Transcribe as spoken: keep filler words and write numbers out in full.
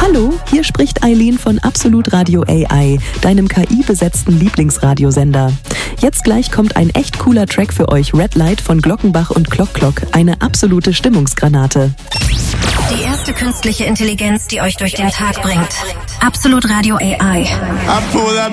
Hallo, hier spricht Eileen von Absolut Radio A I, deinem K I-besetzten Lieblingsradiosender. Jetzt gleich kommt ein echt cooler Track für euch, Red Light von Glockenbach und Klock Klock, eine absolute Stimmungsgranate. Die erste künstliche Intelligenz, die euch durch den Tag bringt. Absolut Radio A I. I pull up